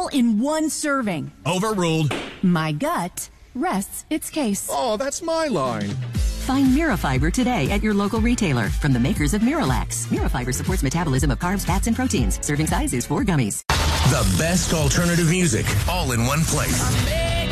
in one serving. Overruled. My gut rests its case. Oh, that's my line. Find Mirafiber today at your local retailer from the makers of Miralax. Mirafiber supports metabolism of carbs, fats, and proteins. Serving size is 4 gummies. The best alternative music, all in one place.